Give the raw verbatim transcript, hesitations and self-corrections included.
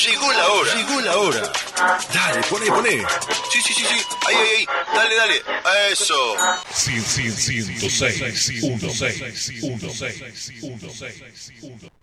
Llegó la hora. Llegó la hora. Dale, poné, poné. Sí, sí, sí, sí. Ahí, ahí, ahí. Dale, dale. Eso. ciento seis, ciento seis, ciento seis, ciento seis, ciento seis.